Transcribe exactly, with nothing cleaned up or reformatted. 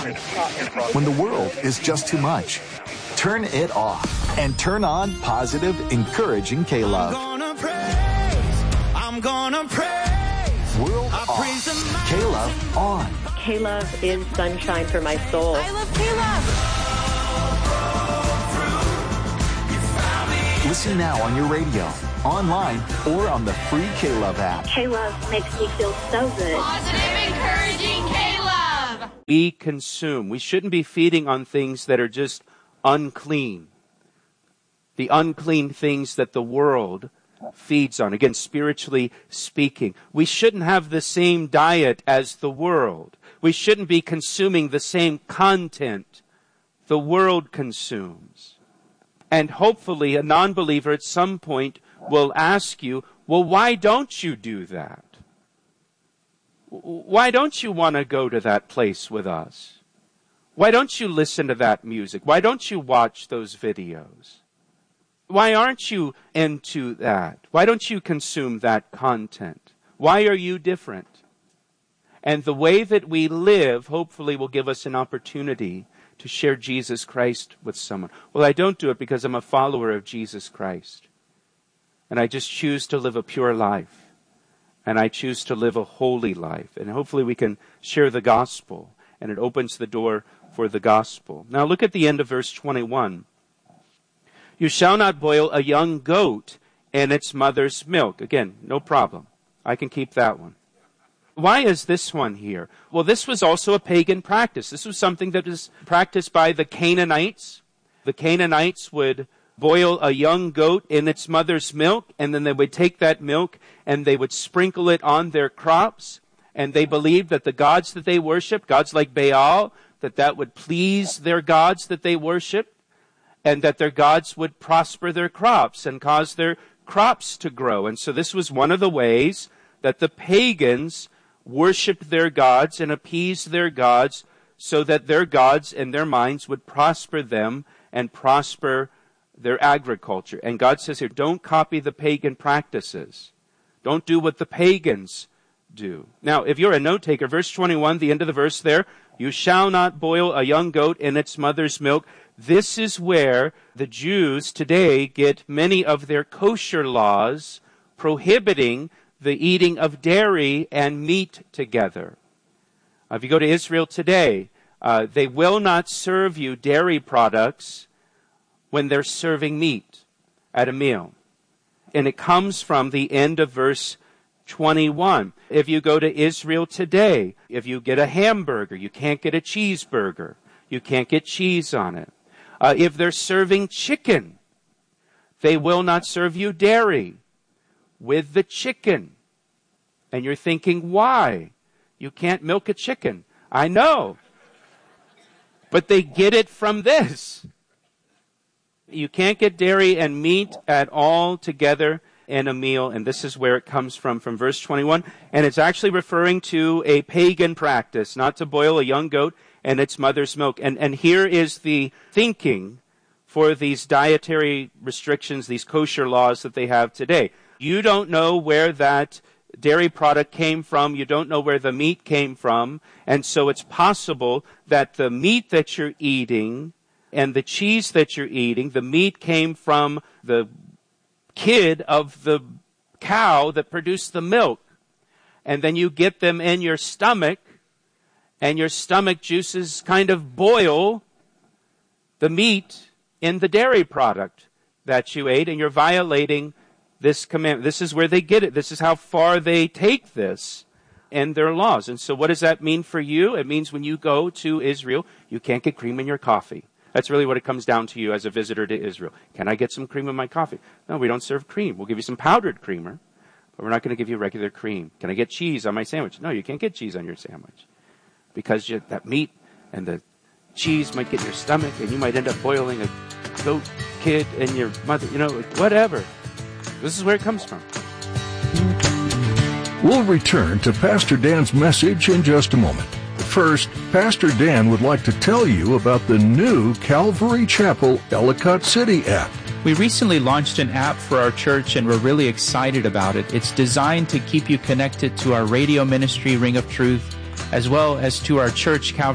When the world is just too much, turn it off and turn on positive, encouraging K-Love. I'm gonna praise, I'm gonna praise. World off, K-Love on. K-Love is sunshine for my soul. I love K-Love. Listen now on your radio, online, or on the free K-Love app. K-Love makes me feel so good. Positive, encouraging K-Love. We consume. We shouldn't be feeding on things that are just unclean. The unclean things that the world feeds on. Again, spiritually speaking. We shouldn't have the same diet as the world. We shouldn't be consuming the same content the world consumes. And hopefully a non-believer at some point will ask you, well, why don't you do that? Why don't you want to go to that place with us? Why don't you listen to that music? Why don't you watch those videos? Why aren't you into that? Why don't you consume that content? Why are you different? And the way that we live, hopefully, will give us an opportunity to share Jesus Christ with someone. Well, I don't do it because I'm a follower of Jesus Christ. And I just choose to live a pure life. And I choose to live a holy life. And hopefully we can share the gospel. And it opens the door for the gospel. Now look at the end of verse twenty-one. You shall not boil a young goat in its mother's milk. Again, no problem. I can keep that one. Why is this one here? Well, this was also a pagan practice. This was something that was practiced by the Canaanites. The Canaanites would boil a young goat in its mother's milk, and then they would take that milk and they would sprinkle it on their crops. And they believed that the gods that they worshiped, gods like Baal, that that would please their gods that they worshiped, and that their gods would prosper their crops and cause their crops to grow. And so this was one of the ways that the pagans worshipped their gods and appeased their gods so that their gods and their minds would prosper them and prosper their agriculture. And God says here, don't copy the pagan practices. Don't do what the pagans do. Now, if you're a note taker, verse twenty-one, the end of the verse there, you shall not boil a young goat in its mother's milk. This is where the Jews today get many of their kosher laws prohibiting the eating of dairy and meat together. Uh, if you go to Israel today, uh, they will not serve you dairy products when they're serving meat at a meal. And it comes from the end of verse twenty-one. If you go to Israel today, if you get a hamburger, you can't get a cheeseburger. You can't get cheese on it. Uh, if they're serving chicken, they will not serve you dairy with the chicken. And you're thinking, why? You can't milk a chicken. I know. But they get it from this. You can't get dairy and meat at all together in a meal. And this is where it comes from, from verse twenty-one. And it's actually referring to a pagan practice, not to boil a young goat and its mother's milk. And, and here is the thinking for these dietary restrictions, these kosher laws that they have today. You don't know where that dairy product came from. You don't know where the meat came from. And so it's possible that the meat that you're eating and the cheese that you're eating, the meat came from the kid of the cow that produced the milk. And then you get them in your stomach, and your stomach juices kind of boil the meat in the dairy product that you ate, and you're violating this commandment. This is where they get it. This is how far they take this in their laws. And so what does that mean for you? It means when you go to Israel, you can't get cream in your coffee. That's really what it comes down to you as a visitor to Israel. Can I get some cream in my coffee? No, we don't serve cream. We'll give you some powdered creamer, but we're not going to give you regular cream. Can I get cheese on my sandwich? No, you can't get cheese on your sandwich because you, that meat and the cheese might get in your stomach, and you might end up boiling a goat kid and your mother, you know, whatever. This is where it comes from. We'll return to Pastor Dan's message in just a moment. First, Pastor Dan would like to tell you about the new Calvary Chapel Ellicott City app. We recently launched an app for our church, and we're really excited about it. It's designed to keep you connected to our radio ministry, Ring of Truth, as well as to our church, Calvary